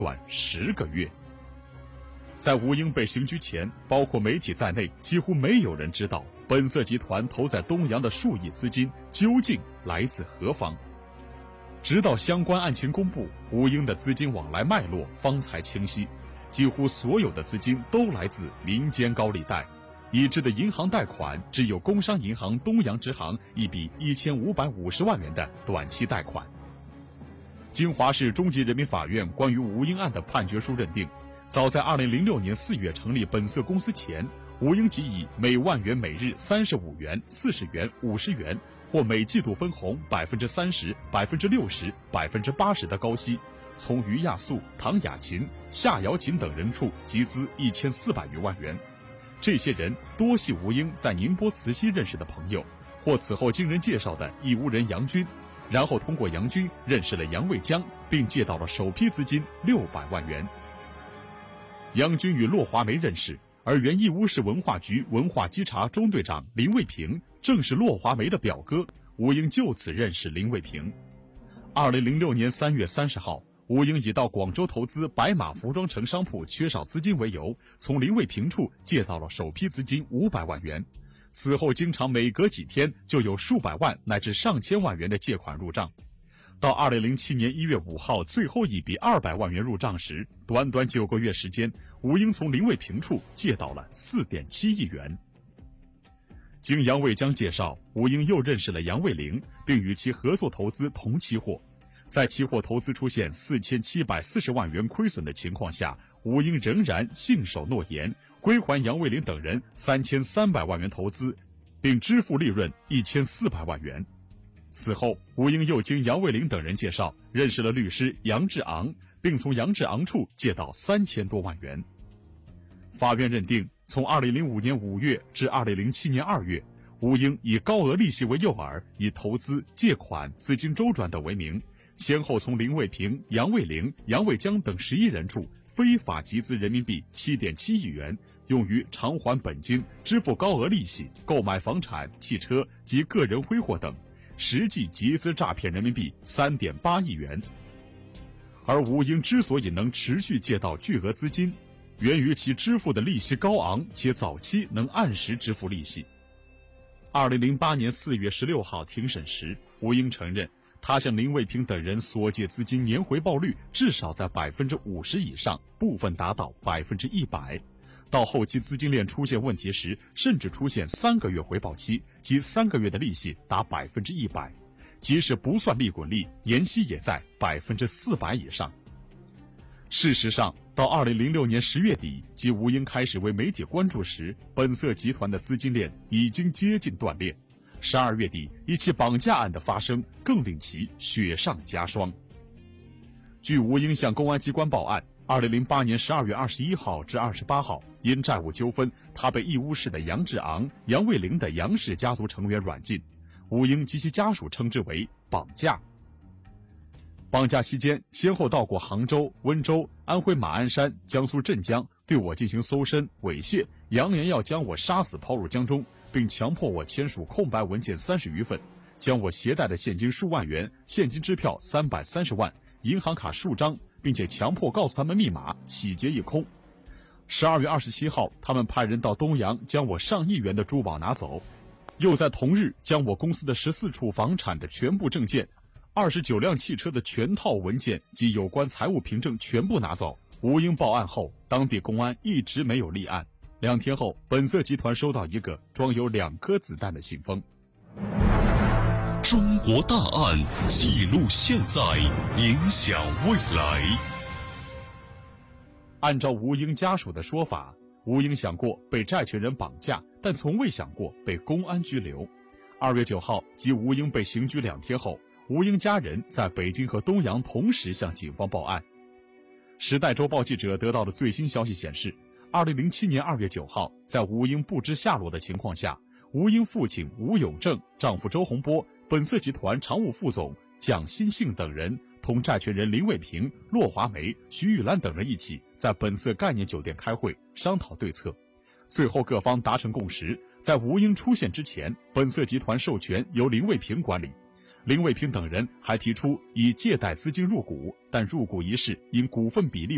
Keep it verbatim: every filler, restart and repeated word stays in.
短十个月。在吴英被刑拘前，包括媒体在内，几乎没有人知道本色集团投在东洋的数亿资金究竟来自何方。直到相关案情公布，吴英的资金往来脉络方才清晰，几乎所有的资金都来自民间高利贷，已知的银行贷款只有工商银行东洋支行一笔一千五百五十万元的短期贷款。金华市中级人民法院关于吴英案的判决书认定，早在二零零六年四月成立本色公司前，吴英即以每万元每日三十五元、四十元、五十元，或每季度分红百分之三十、百分之六十、百分之八十的高息，从于亚素、唐雅琴、夏瑶琴等人处集资一千四百余万元。这些人多系吴英在宁波慈溪认识的朋友，或此后经人介绍的义乌人杨军，然后通过杨军认识了杨卫江，并借到了首批资金六百万元。杨军与骆华梅认识，而原义乌市文化局文化稽查中队长林卫平正是骆华梅的表哥，吴英就此认识林卫平。二零零六年三月三十号，吴英以到广州投资白马服装城商铺缺少资金为由，从林卫平处借到了首批资金五百万元。此后经常每隔几天就有数百万乃至上千万元的借款入账。到二零零七年一月五号最后一笔二百万元入账时，短短九个月时间，吴英从林卫平处借到了四点七亿元。经杨卫江介绍，吴英又认识了杨卫陵，并与其合作投资同期货。在期货投资出现四千七百四十万元亏损的情况下，吴英仍然信守诺言，归还杨卫陵等人三千三百万元投资，并支付利润一千四百万元。此后，吴英又经杨卫陵等人介绍，认识了律师杨志昂，并从杨志昂处借到三千多万元。法院认定，从二零零五年五月至二零零七年二月，吴英以高额利息为诱饵，以投资、借款、资金周转等为名，先后从林卫平、杨卫陵、杨卫江等十一人处非法集资人民币七点七亿元，用于偿还本金、支付高额利息、购买房产、汽车及个人挥霍等，实际集资诈骗人民币三点八亿元。而吴英之所以能持续借到巨额资金，源于其支付的利息高昂，且早期能按时支付利息。二零零八年四月十六号庭审时，吴英承认，他向林卫平等人所借资金年回报率至少在百分之五十以上，部分达到百分之一百。到后期资金链出现问题时，甚至出现三个月回报期，即三个月的利息达百分之一百，即使不算利滚利，年息也在百分之四百以上。事实上，到二零零六年十月底，即吴英开始为媒体关注时，本色集团的资金链已经接近断裂。十二月底，一起绑架案的发生更令其雪上加霜。据吴英向公安机关报案，二零零八年十二月二十一号至二十八号，因债务纠纷，他被义乌市的杨志昂、杨卫陵的杨氏家族成员软禁，吴英及其家属称之为绑架。绑架期间，先后到过杭州、温州、安徽马鞍山、江苏镇江，对我进行搜身、猥亵，扬言要将我杀死抛入江中，并强迫我签署空白文件三十余份，将我携带的现金数万元、现金支票三百三十万、银行卡数张，并且强迫告诉他们密码，洗劫一空。十二月二十七号，他们派人到东阳将我上亿元的珠宝拿走，又在同日将我公司的十四处房产的全部证件、二十九辆汽车的全套文件及有关财务凭证全部拿走。吴英报案后，当地公安一直没有立案。两天后，本色集团收到一个装有两颗子弹的信封。 中国大案记录现在，影响未来。 按照吴英家属的说法，吴英想过被债权人绑架，但从未想过被公安拘留。二月九号，即吴英被刑拘两天后，吴英家人在北京和东阳同时向警方报案。时代周报记者得到的最新消息显示，二零零七年二月九号，在吴英不知下落的情况下，吴英父亲吴永正、丈夫周洪波、本色集团常务副总蒋新信等人同债权人林卫平、骆华梅、徐玉兰等人一起在本色概念酒店开会商讨对策。最后各方达成共识，在吴英出现之前，本色集团授权由林卫平管理。林卫平等人还提出以借贷资金入股，但入股一事因股份比例